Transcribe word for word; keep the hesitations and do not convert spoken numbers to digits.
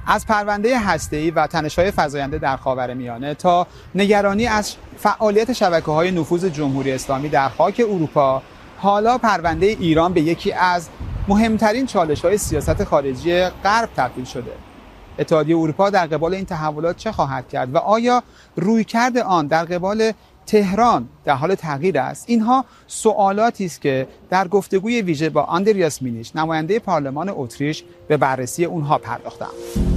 از پرونده هسته‌ای و تنش‌های فزاینده در خاورمیانه تا نگرانی از فعالیت شبکه‌های نفوذ جمهوری اسلامی در خاک اروپا، حالا پرونده ایران به یکی از مهمترین چالش‌های سیاست خارجی غرب تبدیل شده. اتحادیه اروپا در قبال این تحولات چه خواهد کرد و آیا رویکرد آن در قبال تهران در حال تغییر است؟ اینها سوالاتی است که در گفتگوی ویژه با آندریاس مینیش، نماینده پارلمان اتریش، به بررسی اونها پرداختم.